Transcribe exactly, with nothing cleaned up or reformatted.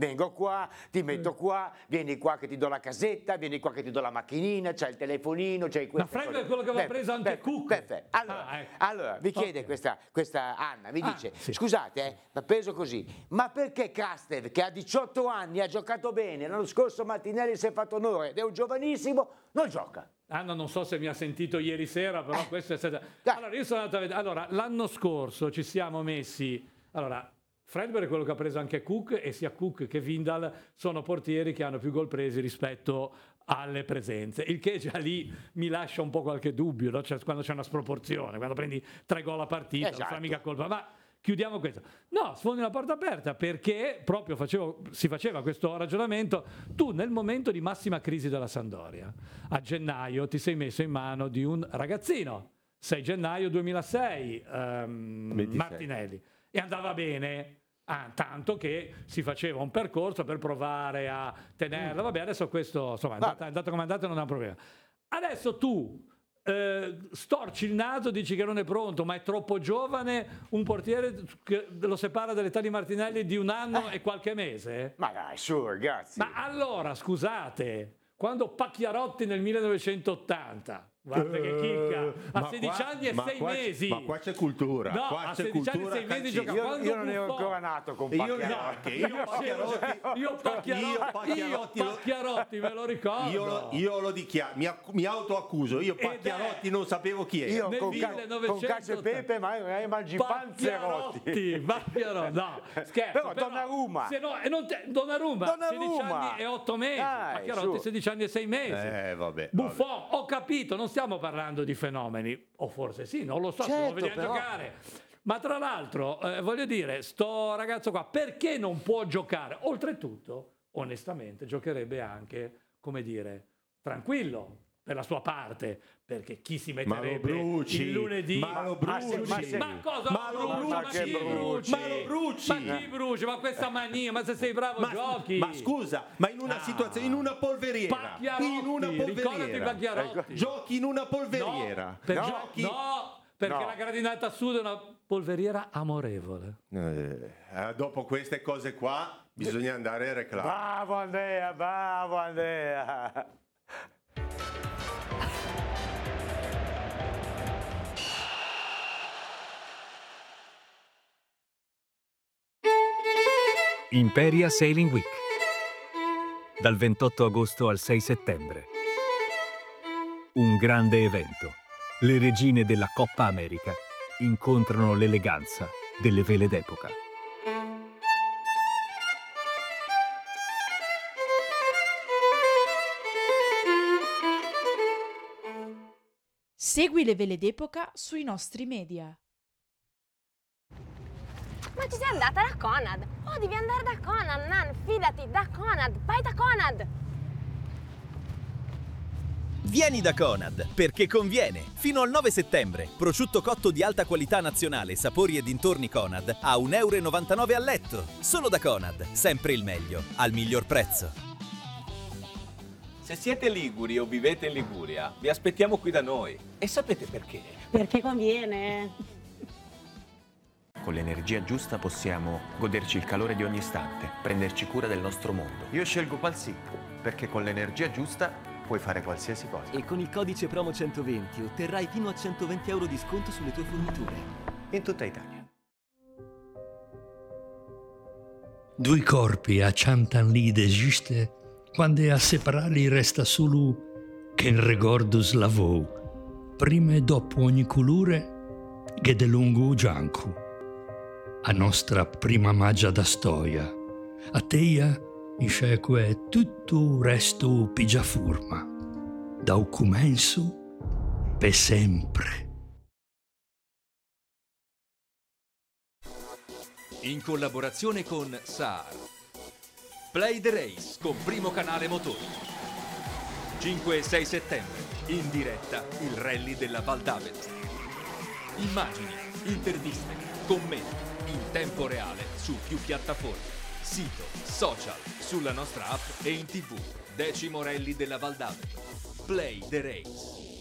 vengo qua, ti metto qua, vieni qua che ti do la casetta, vieni qua che ti do la macchinina, c'è il telefonino, c'è Ma Fred è quello che aveva preso anche Cook. Perfetto. Allora, ah, ecco. allora mi chiede okay. questa, questa Anna, mi ah, dice, sì. scusate, eh, ma peso così, ma perché Krastev, che ha diciotto anni, ha giocato bene, l'anno scorso Martinelli si è fatto onore ed è un giovanissimo, non gioca? Anna non so se mi ha sentito ieri sera, però Eh. questo è stato... Dai. Allora, io sono andato a vedere... Allora, l'anno scorso ci siamo messi... Allora, Fredberg è quello che ha preso anche Cook, e sia Cook che Vindal sono portieri che hanno più gol presi rispetto alle presenze, il che già lì mi lascia un po' qualche dubbio, no? Cioè, quando c'è una sproporzione, quando prendi tre gol a partita, Esatto. non fa mica colpa, ma chiudiamo questo. No, sfondi una porta aperta, perché proprio facevo, si faceva questo ragionamento. Tu nel momento di massima crisi della Sampdoria, a gennaio ti sei messo in mano di un ragazzino, sei gennaio duemilasei, um, Martinelli, e andava bene. Ah, tanto che si faceva un percorso per provare a tenerlo. Vabbè, adesso questo, insomma, è andato, è andato come è andato, non è un problema. Adesso tu eh, storci il naso, dici che non è pronto, ma è troppo giovane, un portiere che lo separa dall'età di Martinelli di un anno eh. e qualche mese? Ma dai, su ragazzi. Ma allora, scusate, quando Pacchiarotti nel millenovecentottanta... Guarda che chicca, a sedici qua, anni e sei qua, mesi. Ma qua c'è cultura. No, qua a c'è sedici cultura anni e sei mesi calcistica. gioca. Io, io non ero ancora nato con Pacchiarotti. Io, io, Pacchiarotti, io Pacchiarotti, io Pacchiarotti, io Pacchiarotti me lo ricordo. Io, io lo dichiaro, mi, mi autoaccuso. Io Pacchiarotti non sapevo chi era. Io Nel con, millenovecento con cacio e pepe, ma io mangi panzerotti. Pacchiarotti, Pacchiarotti, no, scherzo. Però Donnarumma. Se no, e non te, Donnarumma, Donnarumma. sedici anni e otto mesi. Dai, Pacchiarotti, su. sedici anni e sei mesi. Eh, vabbè, Buffon, vabbè. ho capito, non stiamo parlando di fenomeni, o forse sì, non lo so, Certo, se lo vediamo però... giocare. Ma tra l'altro, eh, voglio dire, sto ragazzo qua, perché non può giocare? Oltretutto, onestamente, giocherebbe anche, come dire, tranquillo per la sua parte, perché chi si metterebbe bruci, il lunedì? ma lo bruci, ma, se- ma cosa ma lo bruci? bruci, Ma chi bruci? ma lo bruci. Ma chi bruci? Ma questa mania, ma se sei bravo Ma, giochi. ma scusa, ma in una Ah. situazione, in una polveriera, Pacchiarotti, in una ricordati polveriera, Pacchiarotti. giochi in una polveriera, No, per- giochi... no, perché No. la gradinata sud è una polveriera amorevole. Eh, dopo queste cose qua bisogna andare a reclamare. Bravo Andrea, bravo Andrea. Imperia Sailing Week, dal ventotto agosto al sei settembre. Un grande evento. Le regine della Coppa America incontrano l'eleganza delle vele d'epoca. Segui le vele d'epoca sui nostri media. Ma ci sei andata da Conad? Oh, devi andare da Conad, Nan, fidati, da Conad, vai da Conad! Vieni da Conad, perché conviene! Fino al nove settembre, prosciutto cotto di alta qualità nazionale, sapori e dintorni Conad a un euro e novantanove al letto. Solo da Conad, sempre il meglio, al miglior prezzo. Se siete liguri o vivete in Liguria, vi aspettiamo qui da noi. E sapete perché? Perché conviene. Con l'energia giusta possiamo goderci il calore di ogni istante, prenderci cura del nostro mondo. Io scelgo Palsip perché con l'energia giusta puoi fare qualsiasi cosa. E con il codice promo centoventi otterrai fino a centoventi euro di sconto sulle tue forniture. In tutta Italia. Due corpi acciantan lì d'esiste quando a separarli resta solo che il ricordo slavò, prima e dopo ogni colore che de lungo gianco. A nostra prima magia da storia, a teia inceque tutto resto pigia forma, da un comenzo per sempre. In collaborazione con Saar. Play the Race con Primo Canale Motori. cinque e sei settembre, in diretta il rally della Val d'Avelza. Immagini, interviste, commenti in tempo reale su più piattaforme, sito, social, sulla nostra app e in tv. Decimo rally della Val d'Avelza. Play the Race.